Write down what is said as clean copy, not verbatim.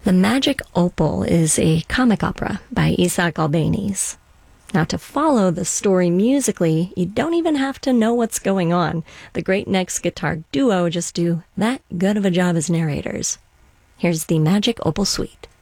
The Magic Opal is a comic opera by Isaac Albéniz. Now, to follow the story musically, you don't even have to know what's going on. The Great Neck's guitar duo just do that good of a job as narrators. Here's the Magic Opal Suite.